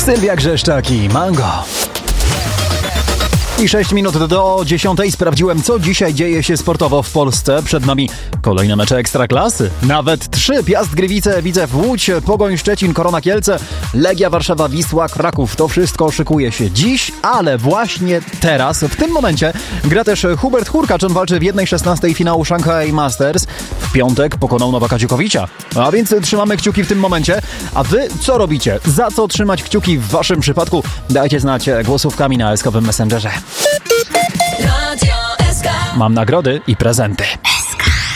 Sylwia Grzeszczak i Mango. I 6 minut do 10 sprawdziłem, co dzisiaj dzieje się sportowo w Polsce. Przed nami kolejne mecze Ekstraklasy. Nawet 3. Piast Gliwice, Widzew Łódź, Pogoń Szczecin, Korona Kielce, Legia Warszawa, Wisła Kraków. To wszystko szykuje się dziś, ale właśnie teraz, w tym momencie, gra też Hubert Hurkacz. On walczy w 1/16 finału Shanghai Masters. W piątek pokonał Nowaka Dziokowicza. A więc trzymamy kciuki w tym momencie. A wy co robicie? Za co trzymać kciuki w waszym przypadku? Dajcie znać głosówkami na eskowym Messengerze. Mam nagrody i prezenty.